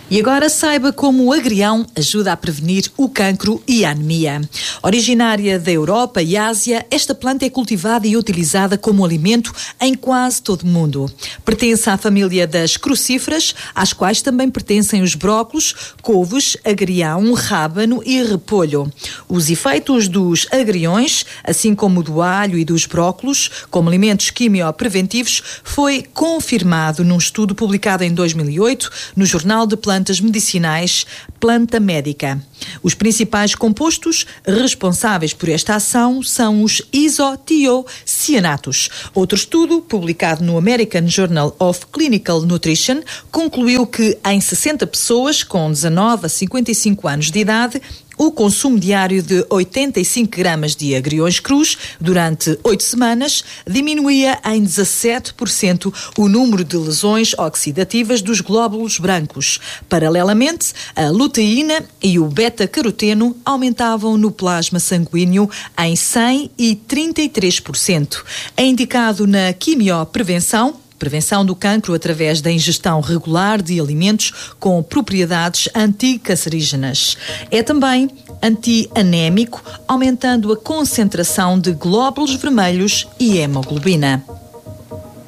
E agora saiba como o agrião ajuda a prevenir o cancro e a anemia. Originária da Europa e Ásia, esta planta é cultivada e utilizada como alimento em quase todo o mundo. Pertence à família das crucíferas, às quais também pertencem os brócolos, couves, agrião, rábano e repolho. Os efeitos dos agriões, assim como do alho e dos brócolos, como alimentos quimiopreventivos, foi confirmado num estudo publicado em 2008 no Jornal de Plantas Medicinais Planta Médica. Os principais compostos responsáveis por esta ação são os isotiocianatos. Outro estudo, publicado no American Journal of Clinical Nutrition, concluiu que em 60 pessoas com 19 a 55 anos de idade, o consumo diário de 85 gramas de agriões crus durante 8 semanas diminuía em 17% o número de lesões oxidativas dos glóbulos brancos. Paralelamente, a luteína e o beta-caroteno aumentavam no plasma sanguíneo em 100 e 33%. É indicado na quimioprevenção do cancro através da ingestão regular de alimentos com propriedades anticancerígenas. É também anti-anémico, aumentando a concentração de glóbulos vermelhos e hemoglobina.